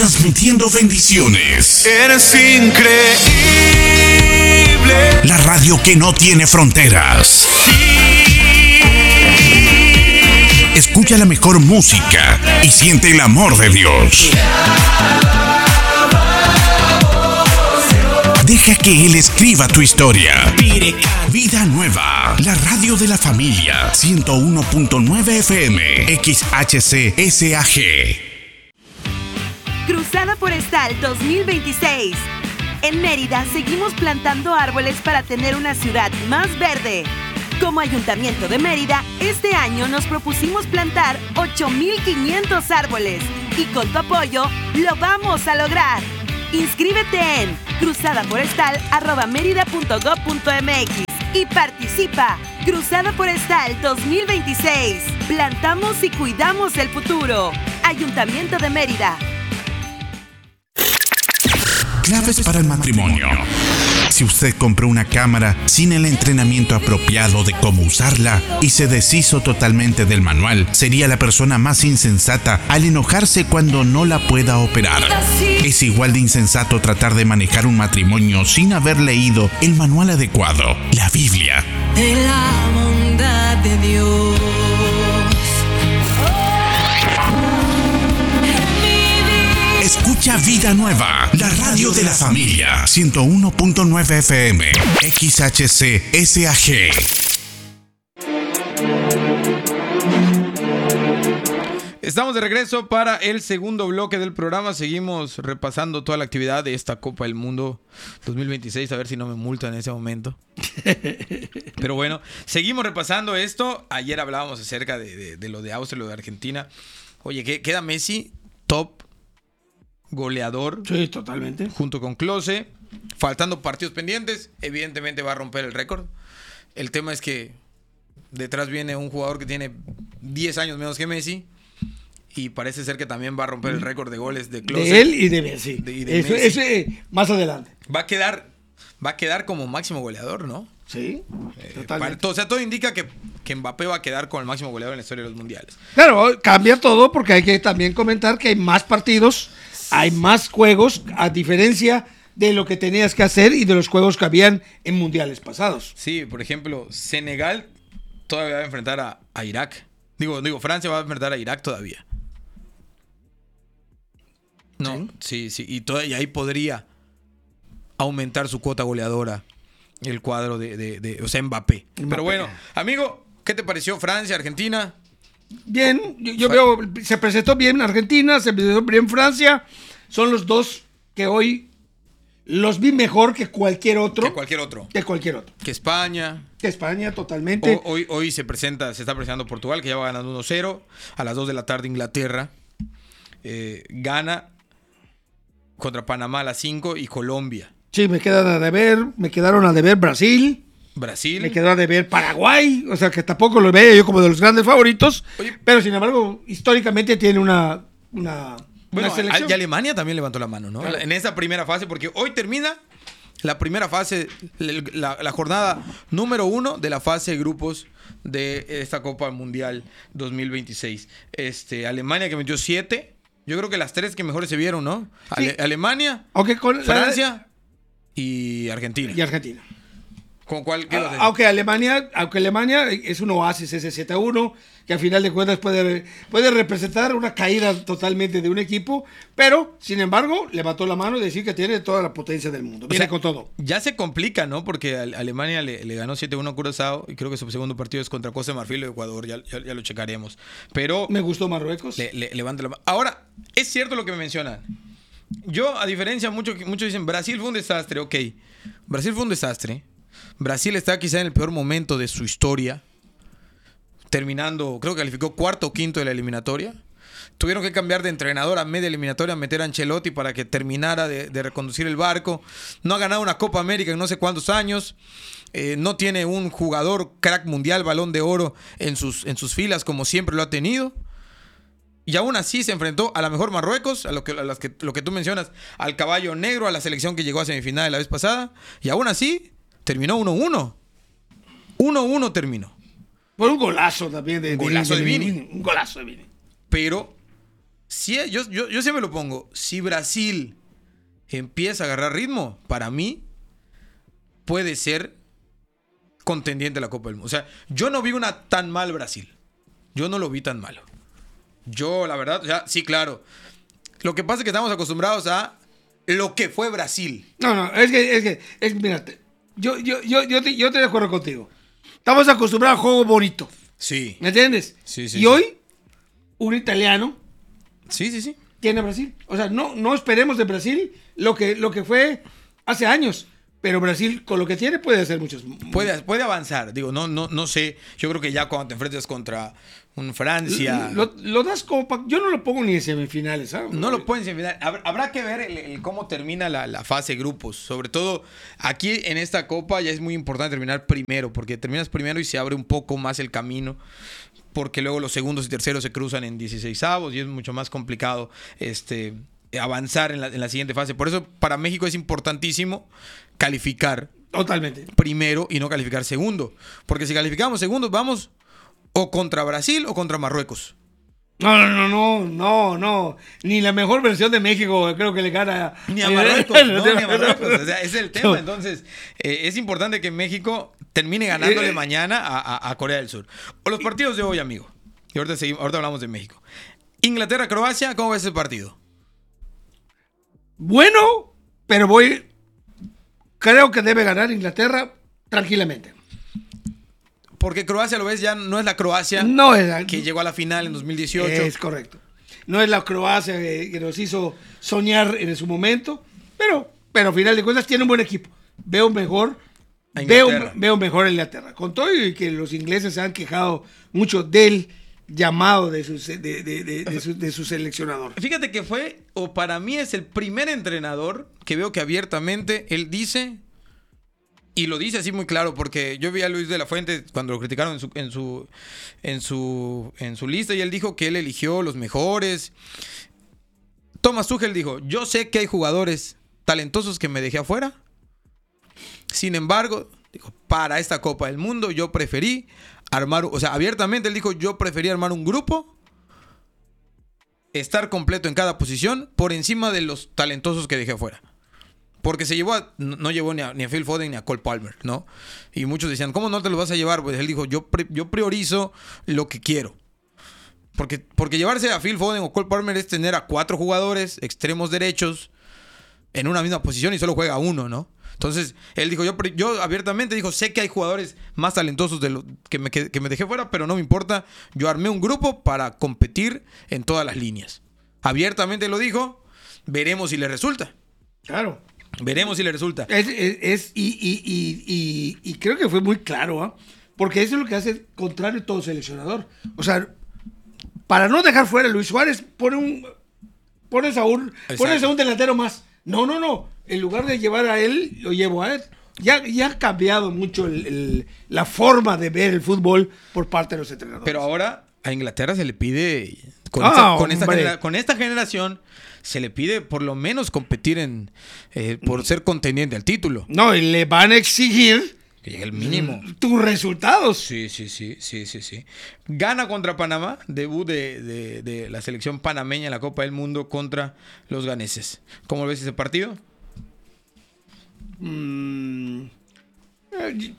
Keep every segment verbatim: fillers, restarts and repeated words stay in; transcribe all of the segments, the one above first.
transmitiendo bendiciones. Eres increíble. La radio que no tiene fronteras. Sí. Escucha la mejor música y siente el amor de Dios. Deja que Él escriba tu historia. Vida Nueva, la radio de la familia. ciento uno punto nueve F M, X H C S A G. Cruzada Forestal dos mil veintiséis. En Mérida seguimos plantando árboles para tener una ciudad más verde. Como Ayuntamiento de Mérida, este año nos propusimos plantar ocho mil quinientos árboles. Y con tu apoyo, lo vamos a lograr. Inscríbete en cruzadaforestal arroba mérida punto gob punto mx y participa. Cruzada Forestal dos mil veintiséis. Plantamos y cuidamos el futuro. Ayuntamiento de Mérida. Claves para el matrimonio. Si usted compró una cámara sin el entrenamiento apropiado de cómo usarla y se deshizo totalmente del manual, sería la persona más insensata al enojarse cuando no la pueda operar. Es igual de insensato tratar de manejar un matrimonio sin haber leído el manual adecuado, la Biblia. De la bondad de Dios. Escucha Vida Nueva, la radio de la familia. ciento uno punto nueve F M, X H C S A G. Estamos de regreso para el segundo bloque del programa. Seguimos repasando toda la actividad de esta Copa del Mundo dos mil veintiséis. A ver si no me multan en ese momento. Pero bueno, seguimos repasando esto. Ayer hablábamos acerca de, de, de lo de Austria y lo de Argentina. Oye, ¿qué, queda Messi top goleador? Sí, totalmente. Junto con Klose. Faltando partidos pendientes. Evidentemente va a romper el récord. El tema es que detrás viene un jugador que tiene diez años menos que Messi. Y parece ser que también va a romper el récord de goles de Klose. De él y de Messi. De, y de Eso, Messi. Ese más adelante. Va a quedar, va a quedar como máximo goleador, ¿no? Sí, eh, totalmente. Para, o sea, todo indica que, que Mbappé va a quedar con el máximo goleador en la historia de los mundiales. Claro, cambia todo porque hay que también comentar que hay más partidos, hay más juegos, a diferencia de lo que tenías que hacer y de los juegos que habían en mundiales pasados. Sí, por ejemplo, Senegal todavía va a enfrentar a, a Irak. Digo, digo, Francia va a enfrentar a Irak todavía. No, sí, sí, sí. Y, todo, y ahí podría aumentar su cuota goleadora el cuadro de, de, de o sea, Mbappé. Mbappé. Pero bueno, amigo, ¿qué te pareció Francia, Argentina? Bien, yo, yo veo, se presentó bien Argentina, se presentó bien Francia. Son los dos que hoy los vi mejor que cualquier otro. Que cualquier otro. Que cualquier otro. Que España. Que España, totalmente. O, hoy, hoy se presenta, se está presentando Portugal, que ya va ganando uno cero. A las dos de la tarde Inglaterra. Eh, gana contra Panamá a las cinco y Colombia. Sí, me quedan a deber, me quedaron a deber Brasil. Brasil. Me quedó a deber Paraguay, o sea que tampoco lo veía yo como de los grandes favoritos. Oye, pero sin embargo, históricamente tiene una, una, bueno, una selección. Y Alemania también levantó la mano, ¿no? Claro. En esa primera fase, porque hoy termina la primera fase, la, la jornada número uno de la fase de grupos de esta Copa Mundial dos mil veintiséis. Este, Alemania que metió siete. Yo creo que las tres que mejores se vieron, ¿no? Sí. Ale- Alemania, Aunque con Francia y Argentina. Y Argentina. ¿Con cuál quedas? A- Aunque Alemania, aunque Alemania es un oasis, ese siete a uno, que al final de cuentas puede, puede representar una caída totalmente de un equipo, pero, sin embargo, levantó la mano y decir que tiene toda la potencia del mundo. Viene O sea, con todo. Ya se complica, ¿no? Porque a Alemania le, le ganó siete uno a Curazao y creo que su segundo partido es contra Costa de Marfil o Ecuador, ya, ya, ya lo checaremos. Pero Me gustó Marruecos. le, le, levanta la mano. Ahora, es cierto lo que me mencionan. Yo, a diferencia, muchos muchos dicen, Brasil fue un desastre, ok. Brasil fue un desastre. Brasil está quizá en el peor momento de su historia. Terminando, creo que calificó cuarto o quinto de la eliminatoria. Tuvieron que cambiar de entrenador a media eliminatoria, meter a Ancelotti para que terminara de, de reconducir el barco. No ha ganado una Copa América en no sé cuántos años. Eh, no tiene un jugador crack mundial, balón de oro en sus, en sus filas como siempre lo ha tenido. Y aún así se enfrentó a la mejor Marruecos, a lo que, a las que, lo que tú mencionas, al caballo negro, a la selección que llegó a semifinal la vez pasada. Y aún así terminó uno uno. uno uno terminó. Por un golazo también de, Un golazo de Vini. Un golazo de Vini. Pero Si, yo, yo, yo siempre lo pongo. Si Brasil empieza a agarrar ritmo, para mí puede ser contendiente a la Copa del Mundo. O sea, yo no vi una tan mal Brasil. Yo no lo vi tan malo. Yo, la verdad, o sea, sí, claro. Lo que pasa es que estamos acostumbrados a lo que fue Brasil. No, no, es que, es que, es, mírate, yo, yo, yo, yo, te, yo estoy de acuerdo contigo. Estamos acostumbrados a juego bonito. Sí. ¿Me entiendes? Sí, sí. Y sí. hoy, un italiano Sí, sí, sí. tiene a Brasil. O sea, no, no esperemos de Brasil lo que, lo que fue hace años. Pero Brasil, con lo que tiene, puede hacer muchos. Puede, puede avanzar. Digo, no, no, no sé. Yo creo que ya cuando te enfrentas contra un Francia. Lo, lo das como. Pa... Yo no lo pongo ni en semifinales, ¿sabes? No lo pueden semifinal. Habrá, habrá que ver el, el cómo termina la, la fase de grupos. Sobre todo aquí en esta Copa ya es muy importante terminar primero. Porque terminas primero y se abre un poco más el camino. Porque luego los segundos y terceros se cruzan en dieciseisavos y es mucho más complicado este, avanzar en la, en la siguiente fase. Por eso para México es importantísimo calificar totalmente primero y no calificar segundo. Porque si calificamos segundos, vamos o contra Brasil o contra Marruecos. No, no, no, no, no. Ni la mejor versión de México creo que le gana. Ni a Marruecos, no, ni a Marruecos. O sea, ese es el tema. Entonces, eh, es importante que México termine ganándole Eh, mañana a, a, a Corea del Sur. O los partidos de hoy, amigo. Y ahorita, seguimos, ahorita hablamos de México. Inglaterra-Croacia, ¿cómo ves ese partido? Bueno, pero voy. Creo que debe ganar Inglaterra tranquilamente. Porque Croacia, lo ves, ya no es la Croacia No es la- que llegó a la final en dos mil dieciocho. Es correcto. No es la Croacia que, que nos hizo soñar en su momento, pero, pero al final de cuentas tiene un buen equipo. Veo mejor, A veo, Inglaterra. veo mejor a Inglaterra. Con todo y que los ingleses se han quejado mucho del llamado de su, de, de- de- de su, de su seleccionador. Fíjate que fue, o para mí es el primer entrenador que veo que abiertamente él dice, y lo dice así muy claro, porque yo vi a Luis de la Fuente cuando lo criticaron en su, en su, en su, en su lista, y él dijo que él eligió los mejores. Thomas Tuchel dijo, yo sé que hay jugadores talentosos que me dejé afuera. Sin embargo, dijo, para esta Copa del Mundo yo preferí armar, o sea, abiertamente él dijo, yo preferí armar un grupo, estar completo en cada posición por encima de los talentosos que dejé afuera. Porque se llevó a, no llevó ni a, ni a Phil Foden ni a Cole Palmer, ¿no? Y muchos decían, ¿cómo no te los vas a llevar? Pues él dijo, yo, pre, yo priorizo lo que quiero. Porque, porque llevarse a Phil Foden o Cole Palmer es tener a cuatro jugadores extremos derechos en una misma posición y solo juega uno, ¿no? Entonces, él dijo, yo, yo abiertamente dijo, sé que hay jugadores más talentosos de lo, que, me, que, que me dejé fuera, pero no me importa. Yo armé un grupo para competir en todas las líneas. Abiertamente lo dijo, veremos si le resulta. Claro. Veremos si le resulta. Es, es, es- y, y- y- y- y creo que fue muy claro, ¿ah? Porque eso es lo que hace contrario todo seleccionador. O sea, para no dejar fuera a Luis Suárez, pone un, pones, a un, pones a un delantero más. No, no, no. En lugar de llevar a él, lo llevo a él. Ya, ya ha cambiado mucho el- el- la forma de ver el fútbol por parte de los entrenadores. Pero ahora a Inglaterra se le pide, con, Ah, esta, con, esta, hombre. genera, con esta generación, se le pide por lo menos competir en eh, por ser contendiente al título. No, y le van a exigir Que llegue el mínimo. tus resultados. Sí, sí, sí, sí, sí, sí. Gana contra Panamá, debut de, de, de la selección panameña en la Copa del Mundo contra los ganeses. ¿Cómo ves ese partido? Mm, eh,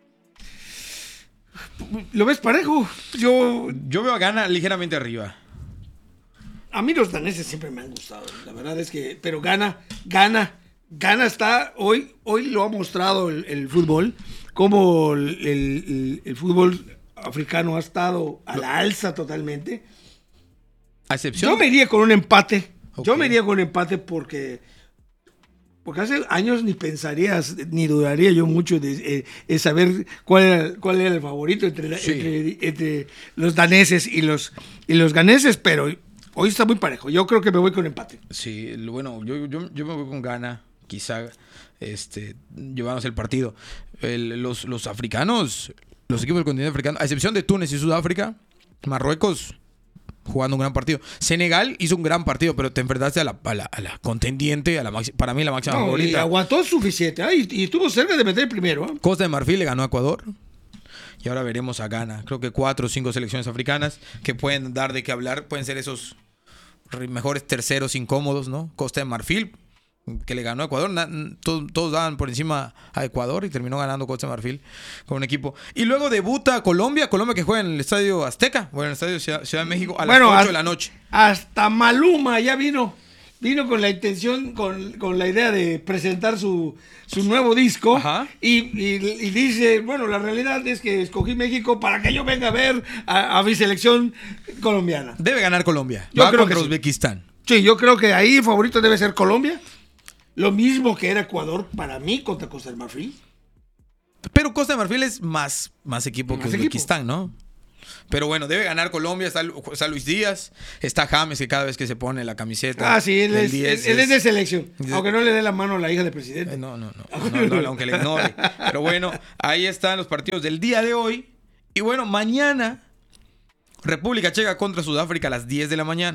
¿Lo ves parejo? Yo, Yo veo a Gana ligeramente arriba. a mí los daneses siempre me han gustado. La verdad es que, pero gana, gana, gana está hoy, hoy lo ha mostrado el, el fútbol, como el, el- el fútbol africano ha estado a la alza totalmente. A excepción. Yo me iría con un empate. Yo Ok. me iría con un empate porque porque hace años ni pensarías, ni dudaría yo mucho de, eh, de saber cuál era, cuál era el favorito entre, la- Sí. entre, entre los daneses y los, y los ganeses, pero hoy está muy parejo. Yo creo que me voy con empate. Sí, lo- bueno, yo, yo, yo me voy con Gana, quizá este, llevamos el partido. El- los, los africanos, los equipos del continente africano, a excepción de Túnez y Sudáfrica, Marruecos jugando un gran partido. Senegal hizo un gran partido, pero te enfrentaste a la, a la, a la contendiente, a la maxi- para mí la máxima No, y favorita. aguantó suficiente. ¿eh? Y, y estuvo cerca de meter el primero. ¿eh? Costa de Marfil le ganó a Ecuador. Y ahora veremos a Ghana. Creo que cuatro o cinco selecciones africanas que pueden dar de qué hablar. Pueden ser esos mejores terceros incómodos, ¿no? Costa de Marfil, que le ganó a Ecuador. Na, todos, todos daban por encima a Ecuador y terminó ganando Costa de Marfil con un equipo. Y luego debuta Colombia, Colombia que juega en el Estadio Azteca, bueno, en el Estadio Ciudad, Ciudad de México, a Bueno, las ocho hasta- de la noche. Hasta Maluma ya vino. Vino con la intención, con, con la idea de presentar su, su nuevo disco. Ajá. Y, y- y dice, bueno, la realidad es que escogí México para que yo venga a ver a, a mi selección colombiana. Debe ganar Colombia. Yo Va creo contra que sí. Uzbekistán. Sí, yo creo que ahí el favorito debe ser Colombia. Lo mismo que era Ecuador para mí contra Costa del Marfil. Pero Costa de Marfil es más, más equipo Más que Uzbekistán, ¿no? Pero bueno, debe ganar Colombia. Está, Lu- está Luis Díaz. Está James, que cada vez que se pone la camiseta. Ah, sí, él, del es, diez él- él es de es- selección. es- Aunque no le dé la mano a la hija del presidente. Eh, No, no, no, no, no, no, aunque le ignore. Pero bueno, ahí están los partidos del día de hoy. Y bueno, mañana, República Checa contra Sudáfrica a las diez de la mañana.